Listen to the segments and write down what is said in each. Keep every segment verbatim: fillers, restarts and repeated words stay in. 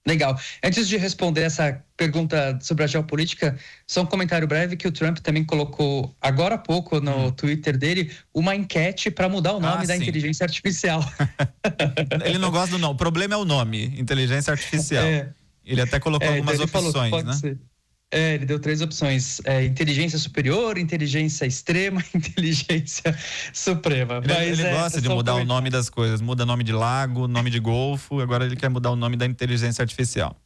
Legal. Antes de responder essa pergunta sobre a geopolítica, só um comentário breve que o Trump também colocou agora há pouco no hum. Twitter dele uma enquete para mudar o nome ah, da sim. inteligência artificial. Ele não gosta do nome. O problema é o nome, inteligência artificial. É. Ele até colocou é, algumas opções, falou, né? Ser. É, ele deu três opções: é, inteligência superior, inteligência extrema, inteligência suprema. Ele, Mas ele é, gosta é de mudar o nome das coisas. Muda nome de lago, nome de golfo. Agora ele quer mudar o nome da inteligência artificial.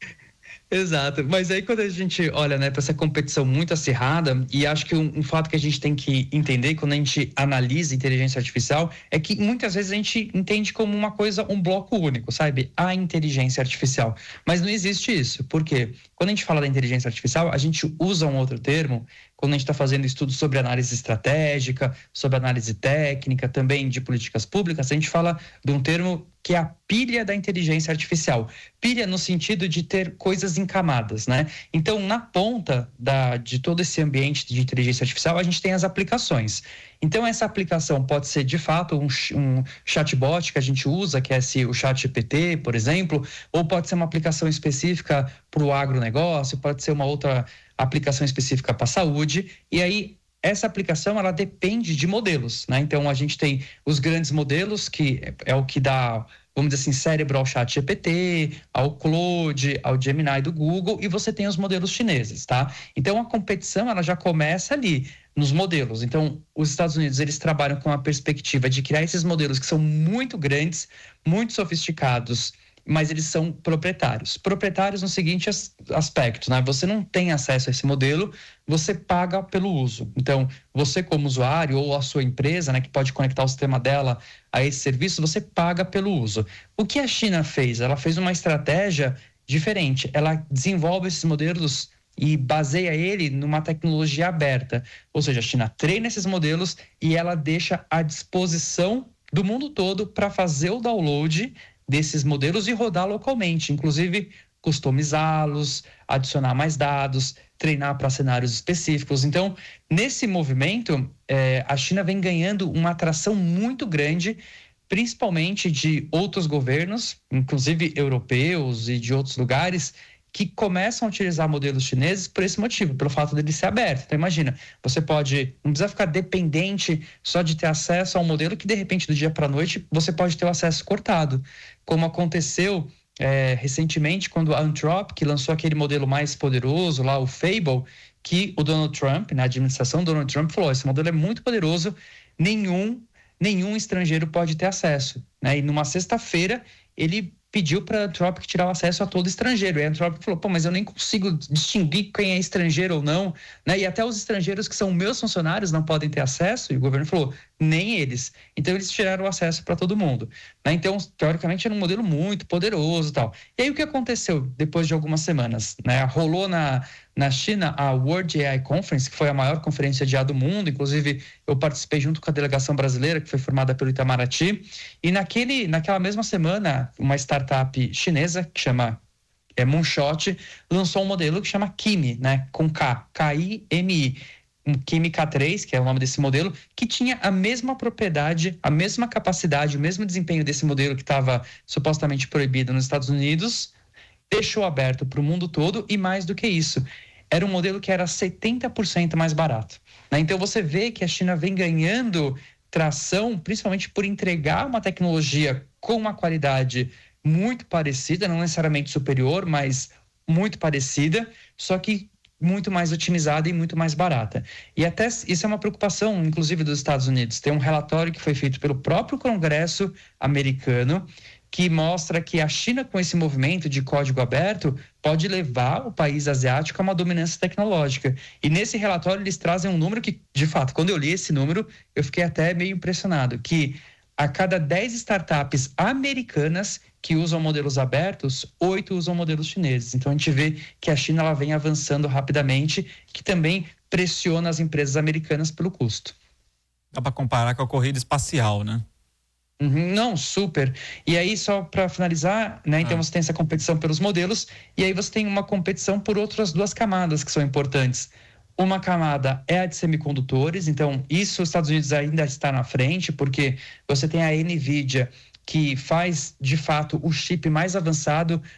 Exato, mas aí quando a gente olha, né, para essa competição muito acirrada, e acho que um, um fato que a gente tem que entender quando a gente analisa inteligência artificial é que muitas vezes a gente entende como uma coisa, um bloco único, sabe? A inteligência artificial. Mas não existe isso. Por quê? Quando a gente fala da inteligência artificial, a gente usa um outro termo quando a gente está fazendo estudos sobre análise estratégica, sobre análise técnica, também de políticas públicas, a gente fala de um termo que é a pilha da inteligência artificial. Pilha no sentido de ter coisas em camadas, né? Então, na ponta da, de todo esse ambiente de inteligência artificial, a gente tem as aplicações. Então, essa aplicação pode ser, de fato, um, um chatbot que a gente usa, que é esse, o chat G P T, por exemplo, ou pode ser uma aplicação específica para o agronegócio, pode ser uma outra aplicação específica para a saúde, e aí essa aplicação ela depende de modelos, né? Então a gente tem os grandes modelos, que é o que dá, vamos dizer assim, cérebro ao chat G P T, ao Claude, ao Gemini do Google, e você tem os modelos chineses, tá? Então a competição ela já começa ali nos modelos. Então os Estados Unidos eles trabalham com a perspectiva de criar esses modelos que são muito grandes, muito sofisticados, mas eles são proprietários. Proprietários no seguinte aspecto, né? Você não tem acesso a esse modelo, você paga pelo uso. Então, você como usuário ou a sua empresa, né, que pode conectar o sistema dela a esse serviço, você paga pelo uso. O que a China fez? Ela fez uma estratégia diferente. Ela desenvolve esses modelos e baseia ele numa tecnologia aberta. Ou seja, a China treina esses modelos e ela deixa à disposição do mundo todo para fazer o download desses modelos e rodar localmente, inclusive customizá-los, adicionar mais dados, treinar para cenários específicos. Então, nesse movimento, é, a China vem ganhando uma atração muito grande, principalmente de outros governos, inclusive europeus e de outros lugares, que começam a utilizar modelos chineses por esse motivo, pelo fato dele ser aberto. Então imagina, você pode, não precisa ficar dependente só de ter acesso a um modelo que de repente do dia para a noite você pode ter o acesso cortado, como aconteceu é, recentemente quando a Anthropic lançou aquele modelo mais poderoso lá, o Fable, que o Donald Trump, na administração do Donald Trump falou, esse modelo é muito poderoso, nenhum, nenhum estrangeiro pode ter acesso, né? E numa sexta-feira ele pediu para a Anthropic tirar o acesso a todo estrangeiro. E a Anthropic falou, pô, mas eu nem consigo distinguir quem é estrangeiro ou não, né? E até os estrangeiros que são meus funcionários não podem ter acesso. E o governo falou, nem eles. Então, eles tiraram o acesso para todo mundo, né? Então, teoricamente, era um modelo muito poderoso e tal. E aí, o que aconteceu depois de algumas semanas, né? Rolou na, na China a World A I Conference, que foi a maior conferência de I A do mundo. Inclusive, eu participei junto com a delegação brasileira, que foi formada pelo Itamaraty. E naquele, naquela mesma semana, uma startup chinesa, que chama é, Moonshot, lançou um modelo que chama Kimi, né? Com K, K I M I. Um Kimi K três, que é o nome desse modelo, que tinha a mesma propriedade, a mesma capacidade, o mesmo desempenho desse modelo que estava supostamente proibido nos Estados Unidos, deixou aberto para o mundo todo e mais do que isso, era um modelo que era setenta por cento mais barato, né? Então você vê que a China vem ganhando tração, principalmente por entregar uma tecnologia com uma qualidade muito parecida, não necessariamente superior, mas muito parecida, só que muito mais otimizada e muito mais barata. E até isso é uma preocupação, inclusive, dos Estados Unidos. Tem um relatório que foi feito pelo próprio Congresso americano que mostra que a China, com esse movimento de código aberto, pode levar o país asiático a uma dominância tecnológica. E nesse relatório eles trazem um número que, de fato, quando eu li esse número, eu fiquei até meio impressionado, que a cada dez startups americanas que usam modelos abertos, oito usam modelos chineses. Então a gente vê que a China ela vem avançando rapidamente, que também pressiona as empresas americanas pelo custo. Dá para comparar com a corrida espacial, né? Uhum, não, super. E aí, só para finalizar, né? Então ah. você tem essa competição pelos modelos, e aí você tem uma competição por outras duas camadas que são importantes. Uma camada é a de semicondutores, então isso os Estados Unidos ainda está na frente, porque você tem a NVIDIA, que faz, de fato, o chip mais avançado